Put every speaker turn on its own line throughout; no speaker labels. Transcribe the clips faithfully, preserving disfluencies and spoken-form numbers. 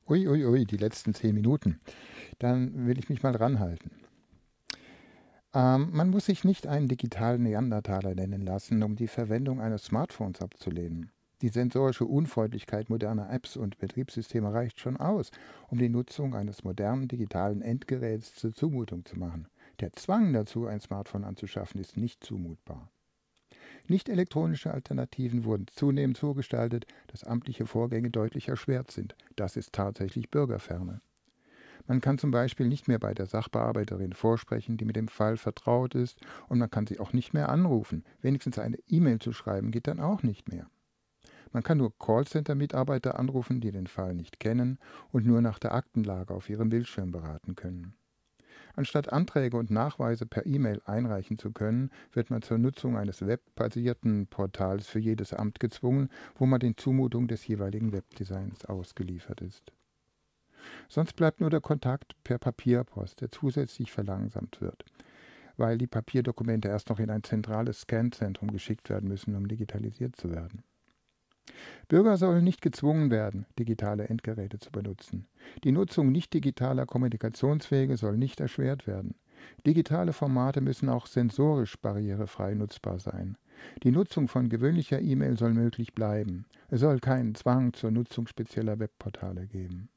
Ui, ui, ui, die letzten zehn Minuten. Dann will ich mich mal ranhalten. Ähm, man muss sich nicht einen digitalen Neandertaler nennen lassen, um die Verwendung eines Smartphones abzulehnen. Die sensorische Unfreundlichkeit moderner Apps und Betriebssysteme reicht schon aus, um die Nutzung eines modernen digitalen Endgeräts zur Zumutung zu machen. Der Zwang dazu, ein Smartphone anzuschaffen, ist nicht zumutbar. Nicht elektronische Alternativen wurden zunehmend so gestaltet, dass amtliche Vorgänge deutlich erschwert sind. Das ist tatsächlich Bürgerferne. Man kann zum Beispiel nicht mehr bei der Sachbearbeiterin vorsprechen, die mit dem Fall vertraut ist, und man kann sie auch nicht mehr anrufen. Wenigstens eine E-Mail zu schreiben geht dann auch nicht mehr. Man kann nur Callcenter-Mitarbeiter anrufen, die den Fall nicht kennen und nur nach der Aktenlage auf ihrem Bildschirm beraten können. Anstatt Anträge und Nachweise per E-Mail einreichen zu können, wird man zur Nutzung eines webbasierten Portals für jedes Amt gezwungen, wo man den Zumutungen des jeweiligen Webdesigns ausgeliefert ist. Sonst bleibt nur der Kontakt per Papierpost, der zusätzlich verlangsamt wird, weil die Papierdokumente erst noch in ein zentrales Scanzentrum geschickt werden müssen, um digitalisiert zu werden. Bürger sollen nicht gezwungen werden, digitale Endgeräte zu benutzen. Die Nutzung nicht digitaler Kommunikationswege soll nicht erschwert werden. Digitale Formate müssen auch sensorisch barrierefrei nutzbar sein. Die Nutzung von gewöhnlicher E-Mail soll möglich bleiben. Es soll keinen Zwang zur Nutzung spezieller Webportale geben.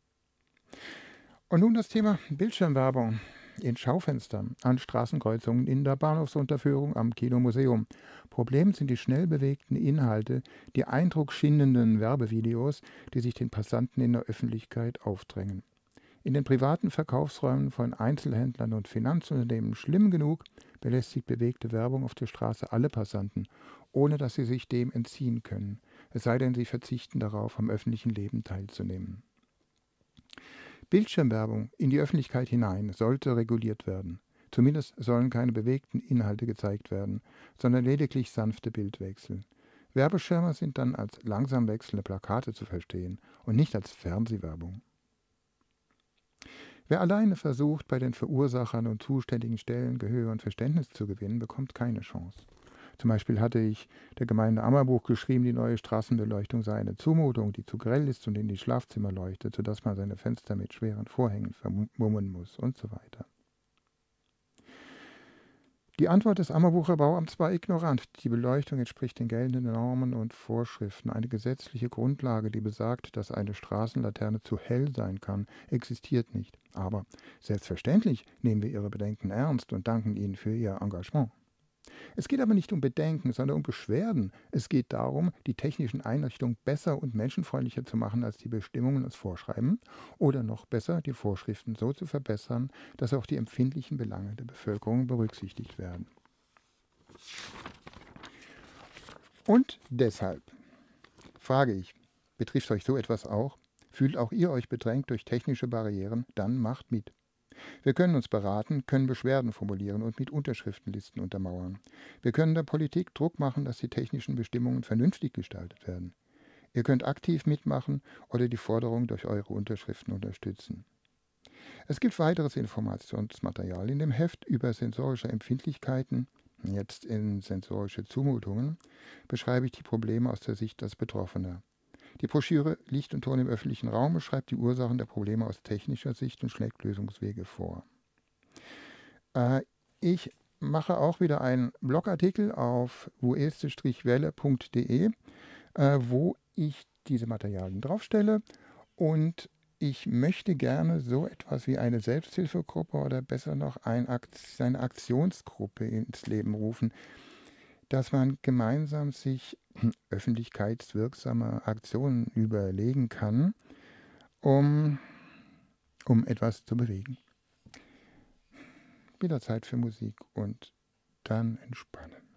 Und nun das Thema Bildschirmwerbung in Schaufenstern, an Straßenkreuzungen, in der Bahnhofsunterführung, am Kinomuseum. Problem sind die schnell bewegten Inhalte, die eindrucksschindenden Werbevideos, die sich den Passanten in der Öffentlichkeit aufdrängen. In den privaten Verkaufsräumen von Einzelhändlern und Finanzunternehmen schlimm genug belästigt bewegte Werbung auf der Straße alle Passanten, ohne dass sie sich dem entziehen können, es sei denn, sie verzichten darauf, am öffentlichen Leben teilzunehmen. Bildschirmwerbung in die Öffentlichkeit hinein sollte reguliert werden. Zumindest sollen keine bewegten Inhalte gezeigt werden, sondern lediglich sanfte Bildwechsel. Werbeschirme sind dann als langsam wechselnde Plakate zu verstehen und nicht als Fernsehwerbung. Wer alleine versucht, bei den Verursachern und zuständigen Stellen Gehör und Verständnis zu gewinnen, bekommt keine Chance. Zum Beispiel hatte ich der Gemeinde Ammerbuch geschrieben, die neue Straßenbeleuchtung sei eine Zumutung, die zu grell ist und in die Schlafzimmer leuchtet, sodass man seine Fenster mit schweren Vorhängen vermummen muss und so weiter. Die Antwort des Ammerbucher Bauamts war ignorant. Die Beleuchtung entspricht den geltenden Normen und Vorschriften. Eine gesetzliche Grundlage, die besagt, dass eine Straßenlaterne zu hell sein kann, existiert nicht. Aber selbstverständlich nehmen wir Ihre Bedenken ernst und danken Ihnen für Ihr Engagement. Es geht aber nicht um Bedenken, sondern um Beschwerden. Es geht darum, die technischen Einrichtungen besser und menschenfreundlicher zu machen, als die Bestimmungen es vorschreiben, oder noch besser, die Vorschriften so zu verbessern, dass auch die empfindlichen Belange der Bevölkerung berücksichtigt werden. Und deshalb frage ich, betrifft euch so etwas auch? Fühlt auch ihr euch bedrängt durch technische Barrieren? Dann macht mit. Wir können uns beraten, können Beschwerden formulieren und mit Unterschriftenlisten untermauern. Wir können der Politik Druck machen, dass die technischen Bestimmungen vernünftig gestaltet werden. Ihr könnt aktiv mitmachen oder die Forderung durch eure Unterschriften unterstützen. Es gibt weiteres Informationsmaterial in dem Heft über sensorische Empfindlichkeiten, jetzt in sensorische Zumutungen, beschreibe ich die Probleme aus der Sicht als Betroffener. Die Broschüre Licht und Ton im öffentlichen Raum beschreibt die Ursachen der Probleme aus technischer Sicht und schlägt Lösungswege vor. Äh, ich mache auch wieder einen Blogartikel auf vueste-welle punkt de, äh, wo ich diese Materialien draufstelle, und ich möchte gerne so etwas wie eine Selbsthilfegruppe oder besser noch ein Akt- eine Aktionsgruppe ins Leben rufen, dass man gemeinsam sich öffentlichkeitswirksame Aktionen überlegen kann, um, um etwas zu bewegen. Wieder Zeit für Musik und dann entspannen.